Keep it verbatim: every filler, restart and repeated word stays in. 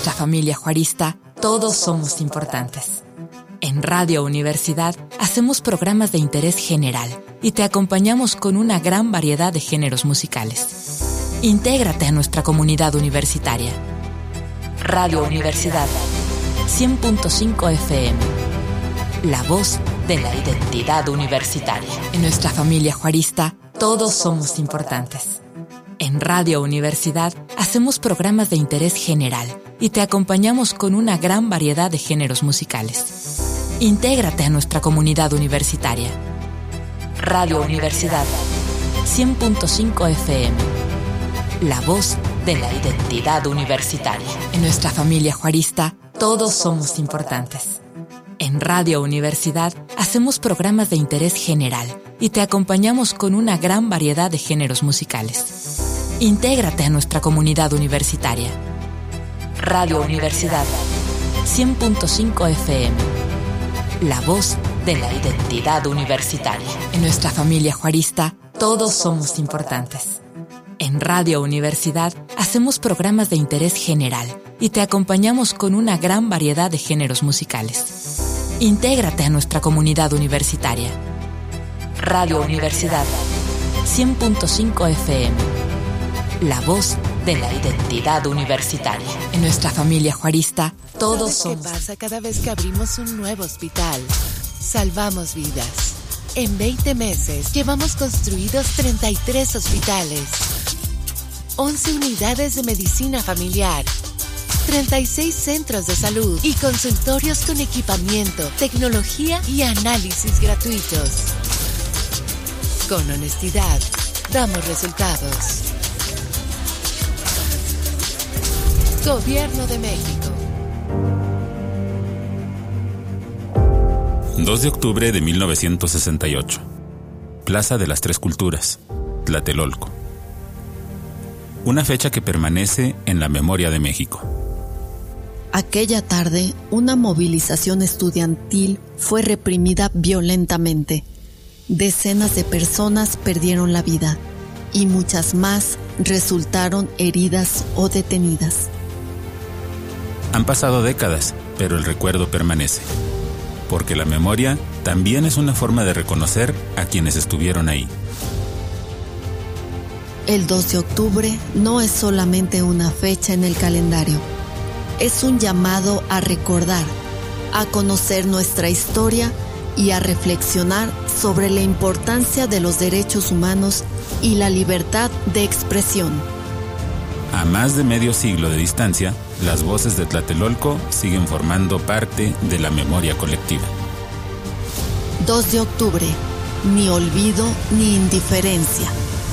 nuestra familia juarista, todos somos importantes. En Radio Universidad hacemos programas de interés general y te acompañamos con una gran variedad de géneros musicales. Intégrate a nuestra comunidad universitaria. Radio Universidad, cien punto cinco F M. La voz de la identidad universitaria. En nuestra familia juarista, todos somos importantes. En Radio Universidad hacemos programas de interés general y te acompañamos con una gran variedad de géneros musicales. Intégrate a nuestra comunidad universitaria. Radio Universidad, cien punto cinco F M. La voz de la identidad universitaria. En nuestra familia juarista, todos somos importantes. En Radio Universidad hacemos programas de interés general y te acompañamos con una gran variedad de géneros musicales. Intégrate a nuestra comunidad universitaria. Radio Universidad, cien punto cinco F M. La voz de la identidad universitaria. En nuestra familia juarista, todos somos importantes. En Radio Universidad hacemos programas de interés general y te acompañamos con una gran variedad de géneros musicales. Intégrate a nuestra comunidad universitaria. Radio Universidad, cien punto cinco F M. La voz de la identidad universitaria. En nuestra familia juarista, todos somos... ¿Sabes qué pasa cada vez que abrimos un nuevo hospital? Salvamos vidas. En veinte meses llevamos construidos treinta y tres hospitales, once unidades de medicina familiar, treinta y seis centros de salud y consultorios con equipamiento, tecnología y análisis gratuitos. Con honestidad, damos resultados. Gobierno de México. dos de octubre de mil novecientos sesenta y ocho. Plaza de las Tres Culturas, Tlatelolco. Una fecha que permanece en la memoria de México. Aquella tarde, una movilización estudiantil fue reprimida violentamente. Decenas de personas perdieron la vida y muchas más resultaron heridas o detenidas. Han pasado décadas, pero el recuerdo permanece. Porque la memoria también es una forma de reconocer a quienes estuvieron ahí. El dos de octubre no es solamente una fecha en el calendario. Es un llamado a recordar, a conocer nuestra historia y a reflexionar sobre la importancia de los derechos humanos y la libertad de expresión. A más de medio siglo de distancia, las voces de Tlatelolco siguen formando parte de la memoria colectiva. dos de octubre, ni olvido ni indiferencia.